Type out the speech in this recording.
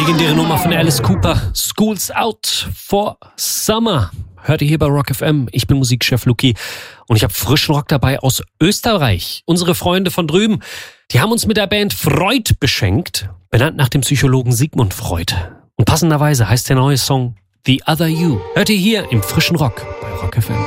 Legendäre Nummer von Alice Cooper, School's Out for Summer. Hört ihr hier bei Rock FM. Ich bin Musikchef Luki und ich habe frischen Rock dabei aus Österreich. Unsere Freunde von drüben, die haben uns mit der Band Freud beschenkt, benannt nach dem Psychologen Sigmund Freud. Und passenderweise heißt der neue Song The Other You. Hört ihr hier im frischen Rock bei Rock FM.